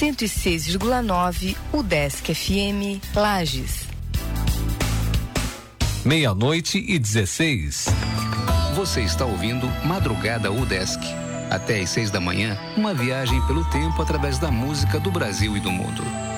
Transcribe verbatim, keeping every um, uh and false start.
cento e seis vírgula nove Udesc F M Lages. Meia-noite e dezesseis. Você está ouvindo Madrugada Udesc. Até às seis da manhã, uma viagem pelo tempo através da música do Brasil e do mundo.